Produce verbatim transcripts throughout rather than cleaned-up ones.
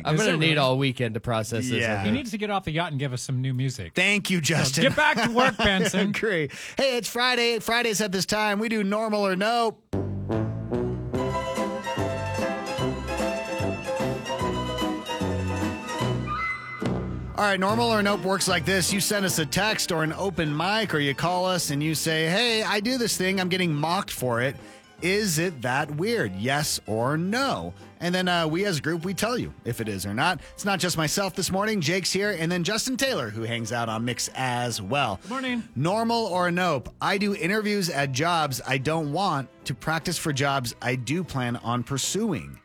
I'm going to need really? all weekend to process this. Yeah. I He think. needs to get off the yacht and give us some new music. Thank you, Justin. Get back to work, Benson. Agree. Hey, it's Friday. Fridays at this time, we do normal or nope. All right, normal or nope works like this. You send us a text or an open mic, or you call us and you say, hey, I do this thing. I'm getting mocked for it. Is it that weird? Yes or no? And then uh, we as a group, we tell you if it is or not. It's not just myself this morning. Jake's here. And then Justin Taylor, who hangs out on Mix as well. Good morning. Normal or nope? I do interviews at jobs I don't want to practice for jobs I do plan on pursuing.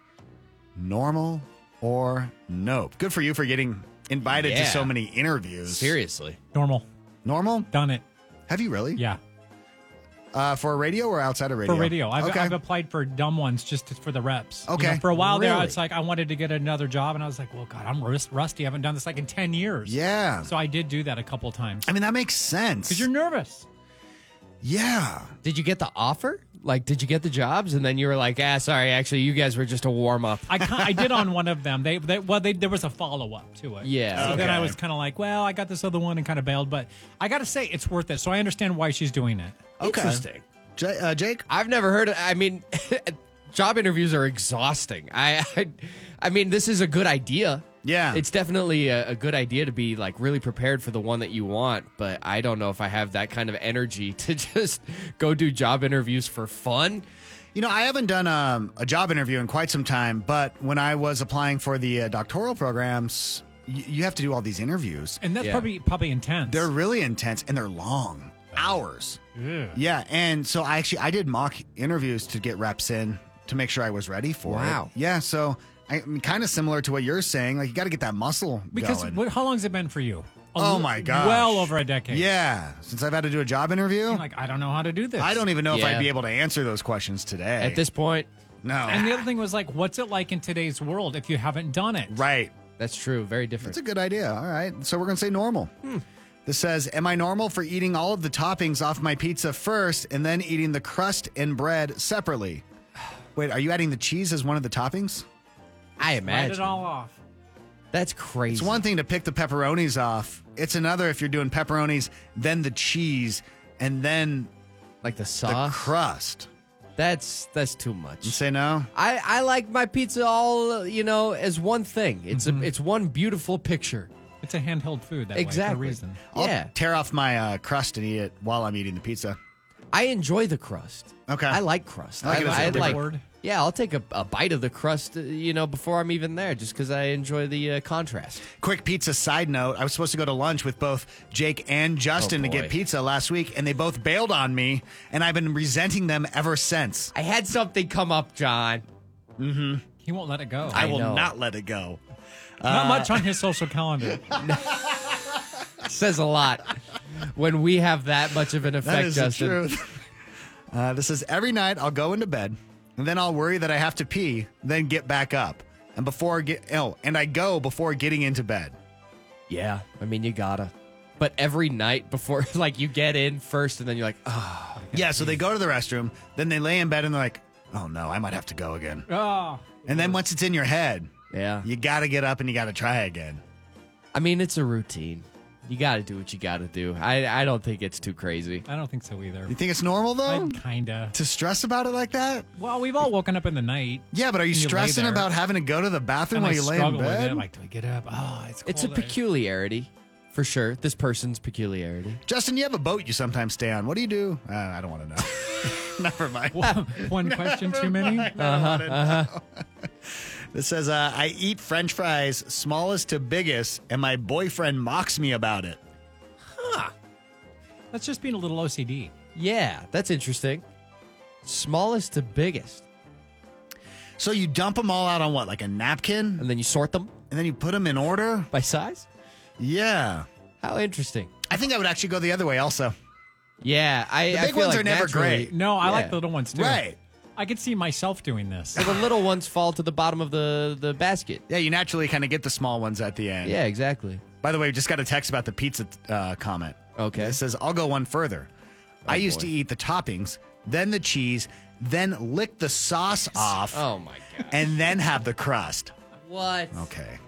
Normal or nope? Good for you for getting invited Yeah. to so many interviews. Seriously. Normal. Normal? Done it. Have you really? Yeah. Uh, for radio or outside of radio? For radio. I've, okay. I've applied for dumb ones just to, for the reps. You Okay. know, for a while there, Really? it's like I wanted to get another job, and I was like, well, God, I'm rust- rusty. I haven't done this like in ten years. Yeah. So I did do that a couple times. I mean, that makes sense. Because you're nervous. Yeah. Did you get the offer? Like, did you get the jobs? And then you were like, ah, sorry, actually, you guys were just a warm up. I ki- I did on one of them. They, they well, they, there was a follow up to it. Yeah. So then I Okay. was kind of like, well, I got this other one and kind of bailed, but I got to say it's worth it. So I understand why she's doing it. Okay. Interesting. J- uh, Jake? I've never heard of, I mean, job interviews are exhausting. I, I, I mean, this is a good idea. Yeah. It's definitely a, a good idea to be like really prepared for the one that you want, but I don't know if I have that kind of energy to just go do job interviews for fun. You know, I haven't done um, a job interview in quite some time, but when I was applying for the uh, doctoral programs, y- you have to do all these interviews. And that's Yeah. probably probably intense. They're really intense and they're long, hours. Ugh. Yeah, and so I actually I did mock interviews to get reps in to make sure I was ready for Wow. it. Yeah, so I mean, kind of similar to what you're saying. Like you got to get that muscle Because going. what, how long has it been for you? A Oh l- my gosh. Well over a decade. Yeah, since I've had to do a job interview, I'm like, I don't know how to do this. I don't even know if Yeah. I'd be able to answer those questions today. At this point, no. And the other thing was like, what's it like in today's world if you haven't done it? Right. that's true. Very different. That's a good idea. All right. So we're going to say normal. This says, am I normal for eating all of the toppings off my pizza first and then eating the crust and bread separately? Wait, are you adding the cheese as one of the toppings? I Write imagine. it all off. That's crazy. It's one thing to pick the pepperonis off. It's another if you're doing pepperonis, then the cheese, and then like the the sauce. crust. That's that's too much. You say no? I, I like my pizza all, you know, as one thing. It's a, it's one beautiful picture. It's a handheld food that way for a Exactly. reason. I'll Yeah. tear off my uh, crust and eat it while I'm eating the pizza. I enjoy the crust. Okay. I like crust. I like it as a I'd different word. Yeah, I'll take a, a bite of the crust, uh, you know, before I'm even there, just because I enjoy the uh, contrast. Quick pizza side note. I was supposed to go to lunch with both Jake and Justin Oh, to boy. get pizza last week, and they both bailed on me, and I've been resenting them ever since. I had something come up, John. He won't let it go. I, I will know. not let it go. Not much on his social calendar. Says a lot when we have that much of an That effect, is Justin. the truth. Uh, this is every night I'll go into bed, and then I'll worry that I have to pee, then get back up, and before get oh, and I go before getting into bed. Yeah, I mean, you gotta. But every night before, like, you get in first, and then you're like, oh. Yeah, so they go to the restroom, then they lay in bed, and they're like, "Oh no, I might have to go again." Oh, And then once it's in your head, Yeah. you got to get up and you got to try again. I mean, it's a routine. You gotta do what you gotta do. I, I don't think it's too crazy. I don't think so either. You think it's normal though I kinda. to stress about it like that? Well, we've all woken up in the night. Yeah, but are you And you lay stressing there. about having to go to the bathroom And while I you lay in struggle with bed? it. Like, do I get up? Oh, it's cold. It's a peculiarity, for sure. This person's peculiarity. Justin, you have a boat you sometimes stay on. What do you do? Uh, I don't want to know. Never mind. One question too many. This says, uh, I eat French fries smallest to biggest, and my boyfriend mocks me about it. That's just being a little O C D. Yeah, that's interesting. Smallest to biggest. So you dump them all out on what, like a napkin? And then you sort them And then you put them in order? by size? Yeah. How interesting. I think I would actually go the other way also. Yeah, I The I big feel ones like are never naturally- great. No, I like Yeah. the little ones too. Right. I could see myself doing this. The little ones fall to the bottom of the, the basket. Yeah, you naturally kind of get the small ones at the end. Yeah, exactly. By the way, we just got a text about the pizza uh, comment. Okay. It says, I'll go one further. I used boy. to eat the toppings, then the cheese, then lick the sauce off, Oh my god. and then have the crust. What? Okay.